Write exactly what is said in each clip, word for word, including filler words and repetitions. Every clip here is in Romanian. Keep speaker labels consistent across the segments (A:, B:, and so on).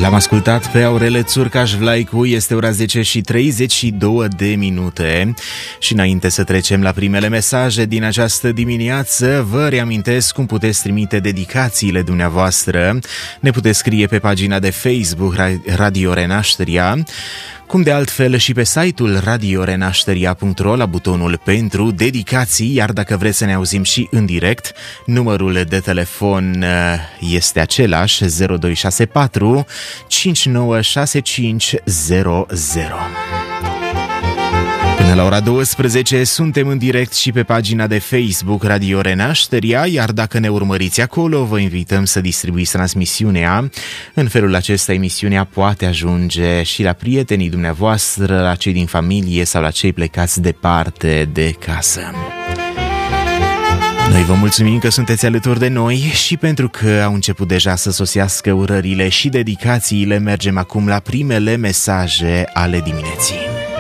A: L-am ascultat pe Aurele Țurcaș Vlaicu, este ora zece și treizeci și două de minute și înainte să trecem la primele mesaje din această dimineață, vă reamintesc cum puteți trimite dedicațiile dumneavoastră. Ne puteți scrie pe pagina de Facebook Radio Renașteria, cum de altfel și pe site-ul radio renașteria punct ro la butonul pentru dedicații, iar dacă vreți să ne auzim și în direct, numărul de telefon este același zero doi șase patru cinci nouă șase cinci zero zero. Până la ora douăsprezece suntem în direct și pe pagina de Facebook Radio Renașteria, iar dacă ne urmăriți acolo, vă invităm să distribuiți transmisiunea. În felul acesta, emisiunea poate ajunge și la prietenii dumneavoastră, la cei din familie sau la cei plecați departe de casă. Noi vă mulțumim că sunteți alături de noi și pentru că au început deja să sosească urările și dedicațiile, mergem acum la primele mesaje ale dimineții.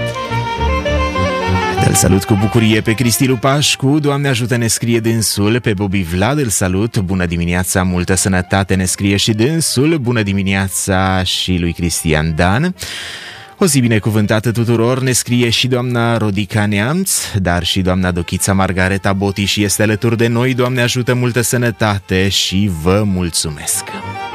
A: Îl salut cu bucurie pe Cristilu Pașcu, Doamne ajută, ne scrie dânsul. Pe Bobby Vlad îl salut, bună dimineața, multă sănătate, ne scrie și dânsul. Bună dimineața și lui Cristian Dan. O zi binecuvântată tuturor, ne scrie și doamna Rodica Neamț, dar și doamna Dochița Margareta Boti și este alături de noi. Doamne ajută, multă sănătate și vă mulțumesc.